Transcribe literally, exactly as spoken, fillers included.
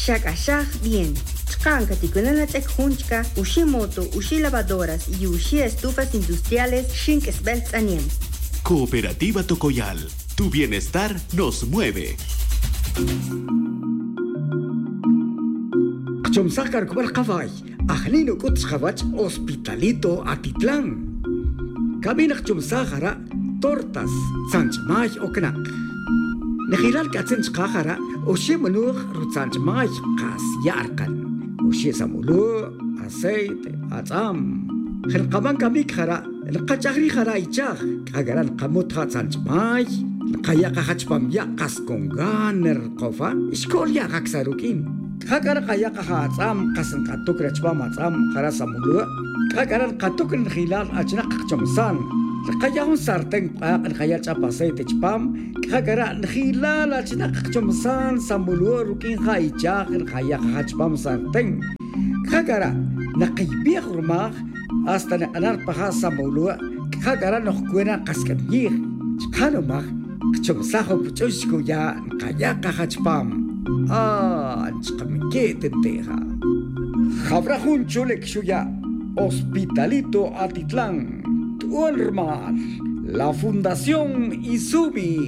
Shakashak bien. Chkanka tikunanatek hunchka, ushi moto, ushi lavadoras y ushi estufas industriales shink sbelts aniem. Cooperativa Tocoyal. Tu bienestar nos mueve. Chomsakar kubal kawai. Ahlino kuts kawach Hospitalito Atitlán. Kabinak chomsakara tortas sanchmay oknak. Nehilal katzen chkakara ushi manuch rutsanchmay kas yarkan. Ushi samulu aceite atzam. Khilqaman kamik khara القجاري خرايجاه كأجران قموتها تانجماي القياقة خشبام يقص كونغان القفا إشكول يا غكساروكين كأجر قياقة خاتام قسن قطوك رجبام أتام خراسة ملوء كأجران قطوك الخلال أجناق جمسان القياقون سارتين قياق الخيال جاباسي تجبام كأجران خلال أجناق جمسان سملوء روكين خايجاه القياقة خشبام سارتين كأجران نقيبيخ رماخ hasta nanar pahasa mulua kagara no kuena kaskanir chkano mag chomsaho puchoshko ya kaya kahachpam ah chkamikete teja jabrahun chulek shuya Hospitalito Atitlán tu hermano la Fundación Izumi.